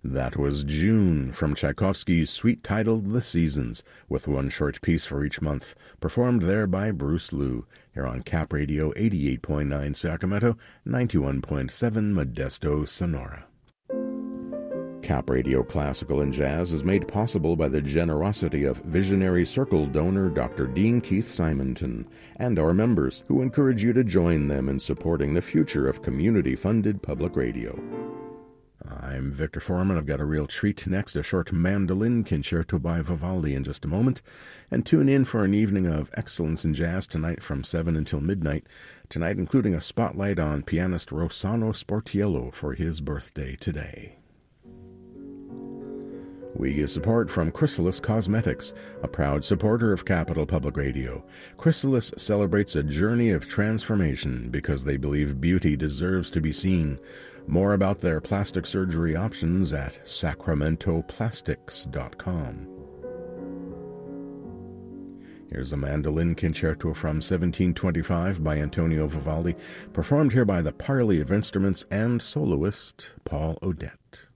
That was June from Tchaikovsky's suite titled The Seasons, with one short piece for each month, performed there by Bruce Liu, here on Cap Radio 88.9 Sacramento, 91.7 Modesto, Sonora. Cap Radio Classical and Jazz is made possible by the generosity of Visionary Circle donor Dr. Dean Keith Simonton and our members, who encourage you to join them in supporting the future of community-funded public radio. I'm Victor Foreman. I've got a real treat next, a short mandolin concerto by Vivaldi in just a moment. And tune in for an evening of excellence in jazz tonight from 7 until midnight. Tonight including a spotlight on pianist Rossano Sportiello for his birthday today. We get support from Chrysalis Cosmetics, a proud supporter of Capital Public Radio. Chrysalis celebrates a journey of transformation because they believe beauty deserves to be seen. More about their plastic surgery options at sacramentoplastics.com. Here's a mandolin concerto from 1725 by Antonio Vivaldi, performed here by the Parley of Instruments and soloist Paul Odette.